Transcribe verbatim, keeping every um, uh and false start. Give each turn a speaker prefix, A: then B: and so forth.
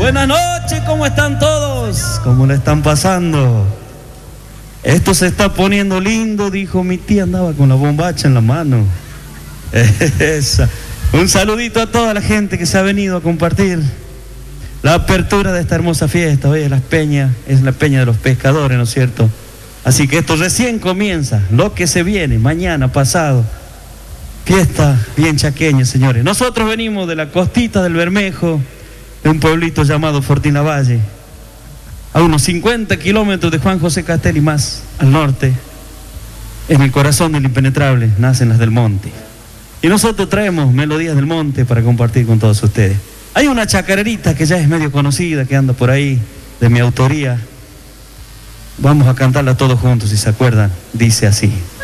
A: Buenas noches, ¿cómo están todos? ¿Cómo le están pasando? Esto se está poniendo lindo, dijo mi tía, andaba con la bombacha en la mano. Esa. Un saludito a toda la gente que se ha venido a compartir la apertura de esta hermosa fiesta. Hoy es la peña, es la peña de los pescadores, ¿no es cierto? Así que esto recién comienza, lo que se viene, mañana, pasado. Fiesta bien chaqueña, señores. Nosotros venimos de la costita del Bermejo, de un pueblito llamado Fortinavalle, a unos cincuenta kilómetros de Juan José Castel y más al norte, en el corazón del impenetrable, nacen las del monte. Y nosotros traemos melodías del monte para compartir con todos ustedes. Hay una chacarerita que ya es medio conocida, que anda por ahí, de mi autoría. Vamos a cantarla todos juntos, si se acuerdan. Dice así.